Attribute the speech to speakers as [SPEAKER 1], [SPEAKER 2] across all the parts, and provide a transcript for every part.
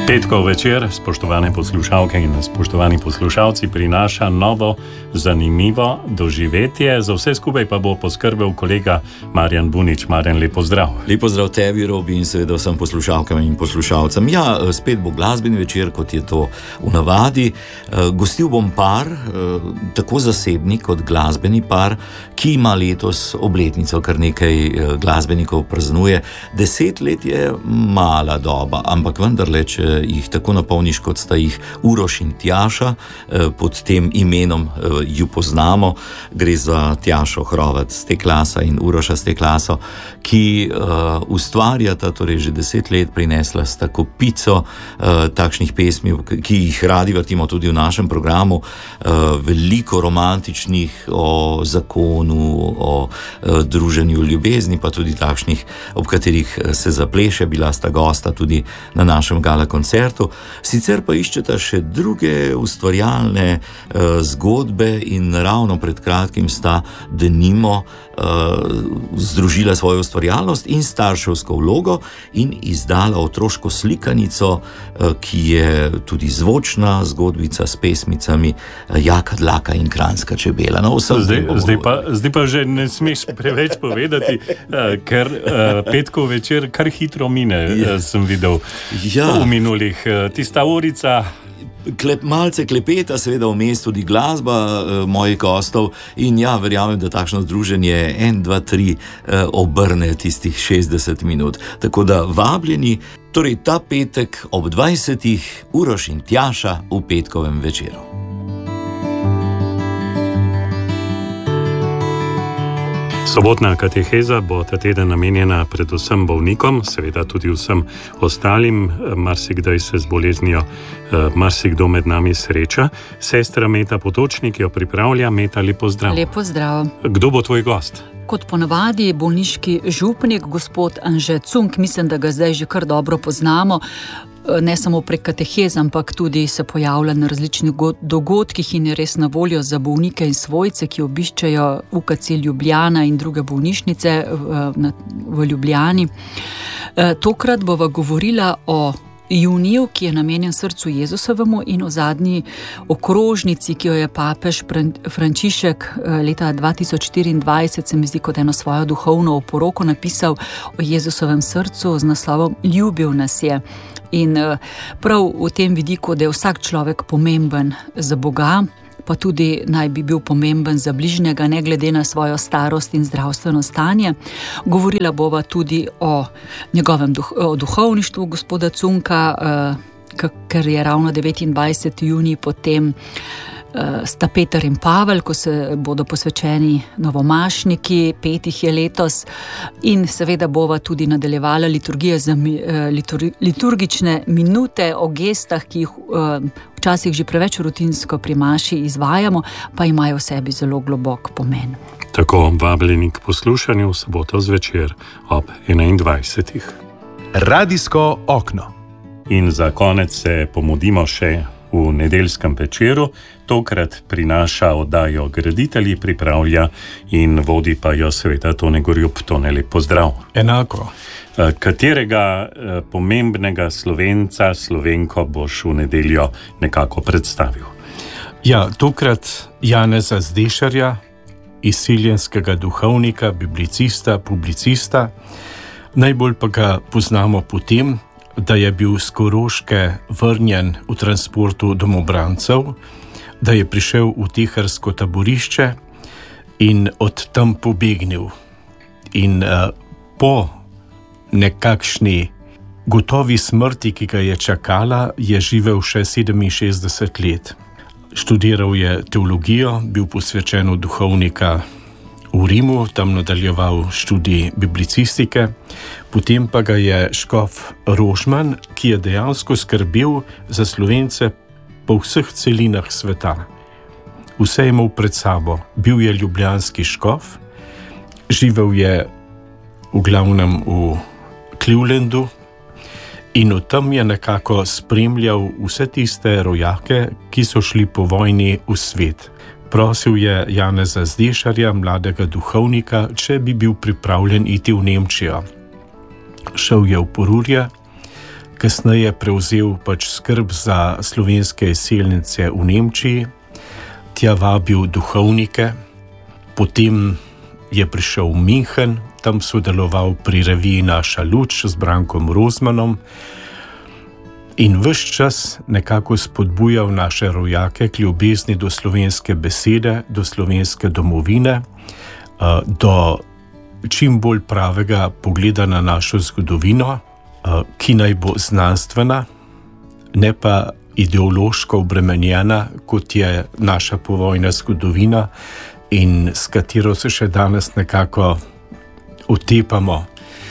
[SPEAKER 1] Petkov večer, spoštovane poslušalke in spoštovani poslušalci, prinaša novo, zanimivo doživetje. Za vse skupaj pa bo poskrbel kolega Marjan Bunič. Marjan, lep pozdrav.
[SPEAKER 2] Lep pozdrav tebi, Robi, in seveda vsem poslušalkam in poslušalcem. Ja, spet bo glasbeni večer, kot je to v navadi. Gostil bom par, tako zasebni kot glasbeni par, ki ima letos obletnico, kar nekaj glasbenikov praznuje. 10 let je mala doba, ampak vendarle, če jih tako napolniš, kot sta jih Uroš in Tjaša, pod tem imenom ju poznamo. Gre za Tjašo Hrovac Steklasa in Uroša Steklaso, ki ustvarjata, torej že 10 let prinesla sta kopico takšnih pesmi, ki jih radi vrtimo tudi v našem programu, veliko romantičnih o zakonu, o druženju, ljubezni, pa tudi takšnih, ob katerih se zapleše. Bila sta gosta tudi na našem gala koncertu. Sicer pa iščeta še druge ustvarjalne zgodbe in ravno pred kratkim sta denimo združila svojo ustvarjalnost in starševsko vlogo in izdala otroško slikanico, ki je tudi zvočna zgodbica s pesmicami Jaka Dlaka in Kranjska čebela. No,
[SPEAKER 1] zdaj pa že ne smeš preveč povedati, ker petkov večer kar hitro mine, sem videl v minulih. Tista urica
[SPEAKER 2] malce klepeta, seveda vmes tudi glasba mojih gostov in ja, verjamem, da takšno združenje 1, 2, 3 obrne tistih 60 minut. Tako da vabljeni, torej ta petek ob 20. Uroš in Tjaša v petkovem večeru.
[SPEAKER 1] Sobotna kateheza bo ta teden namenjena predvsem bolnikom, seveda tudi vsem ostalim. Marsikdaj se z boleznijo marsikdo med nami sreča. Sestra Meta Potočnik jo pripravlja. Meta, lep pozdrav.
[SPEAKER 3] Lep pozdrav.
[SPEAKER 1] Kdo bo tvoj gost?
[SPEAKER 3] Kot ponavadi bolniški župnik, gospod Anže Cunk, mislim, da ga zdaj že kar dobro poznamo. Ne samo prek kateheze, ampak tudi se pojavlja na različnih dogodkih in je res na voljo za bolnike in svojce, ki obiščajo UKC Ljubljana in druge bolnišnice v Ljubljani. Tokrat bova govorila o juniju, ki je namenjen srcu Jezusovemu, in o zadnji okrožnici, ki jo je papež Frančišek leta 2024, se mi zdi, kot eno svojo duhovno oporoko napisal o Jezusovem srcu z naslovom Ljubil nas je. In prav v tem vidiku, da je vsak človek pomemben za Boga, pa tudi naj bi bil pomemben za bližnjega, ne glede na svojo starost in zdravstveno stanje. Govorila bova tudi o njegovem duhovništvu gospoda Cunka, ker je ravno 29. junij potem sta Peter in Pavel, ko se bodo posvečeni novomašniki, 5 jih je letos, in seveda bova tudi nadaljevala liturgije za liturgične minute o gestah, ki jih včasih že preveč rutinsko pri maši izvajamo, pa imajo v sebi zelo globok pomen.
[SPEAKER 1] Tako vabljeni k poslušanju v soboto zvečer ob 21.
[SPEAKER 4] Radijsko okno.
[SPEAKER 1] In za konec se pomudimo še v nedeljskem večeru. Tokrat prinaša oddajo Graditelji, pripravlja in vodi pa jo seveda Tone Gorjup. Tone, lep pozdrav.
[SPEAKER 4] Enako.
[SPEAKER 1] Katerega pomembnega Slovenca, Slovenko boš v nedeljo nekako predstavil?
[SPEAKER 4] Ja, tokrat Janeza Zdešarja, izsiljenskega duhovnika, biblicista, publicista. Najbolj pa ga poznamo po tem, da je bil s Koroške vrnjen v transportu domobrancev, da je prišel v tiharsko taborišče in od tam pobegnil. In po nekakšni gotovi smrti, ki ga je čakala, je živel še 67 let. Študiral je teologijo, bil posvečen v duhovnika v Rimu, tam nadaljeval študij biblicistike, potem pa ga je škof Rožman, ki je dejansko skrbel za Slovence po vseh celinah sveta. Vse je imel pred sabo. Bil je ljubljanski škof, živel je v glavnem v Clevelandu in od tam je nekako spremljal vse tiste rojake, ki so šli po vojni v svet. Prosil je Janeza Zdešarja, mladega duhovnika, če bi bil pripravljen iti v Nemčijo. Šel je v Porurje, kasneje prevzel pač skrb za slovenske izseljence v Nemčiji, tja vabil duhovnike, potem je prišel v München, tam sodeloval pri reviji Naša luč z Brankom Rozmanom in ves čas nekako spodbujal naše rojake k ljubezni do slovenske besede, do slovenske domovine, do čim bolj pravega pogleda na našo zgodovino, ki naj bo znanstvena, ne pa ideološko obremenjena, kot je naša povojna zgodovina in s katero se še danes nekako utepamo.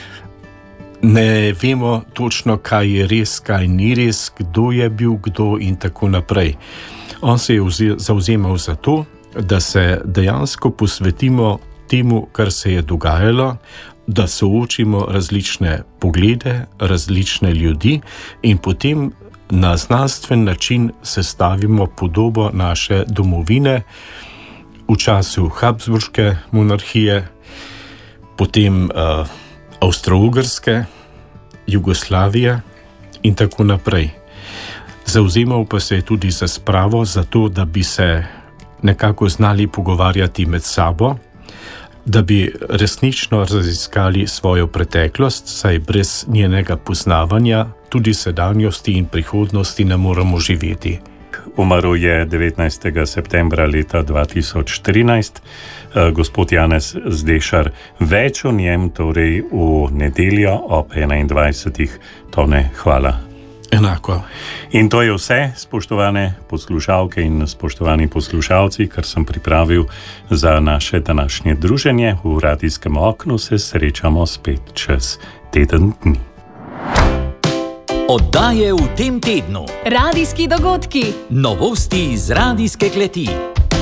[SPEAKER 4] Ne vemo točno, kaj je res, kaj ni res, kdo je bil kdo in tako naprej. On se je zavzemal za to, da se dejansko posvetimo temu, kar se je dogajalo, da soočimo različne poglede, različne ljudi in potem na znanstven način sestavimo podobo naše domovine v času Habsburške monarhije, potem Avstro-Ugrske, Jugoslavije in tako naprej. Zavzemal pa se je tudi za spravo, za to, da bi se nekako znali pogovarjati med sabo, da bi resnično raziskali svojo preteklost, saj brez njenega poznavanja tudi sedanjosti in prihodnosti ne moremo živeti.
[SPEAKER 1] Umrl je 19. septembra leta 2013, gospod Janez Zdešar. Več o njem torej v nedeljo ob 21. Tone, hvala.
[SPEAKER 4] Enako.
[SPEAKER 1] In to je vse, spoštovane poslušalke in spoštovani poslušalci, kar sem pripravil za naše današnje druženje. V radijskem oknu se srečamo spet čez teden dni.
[SPEAKER 5] Oddaje v tem tednu.
[SPEAKER 6] Radijski dogodki.
[SPEAKER 5] Novosti iz radijske kleti.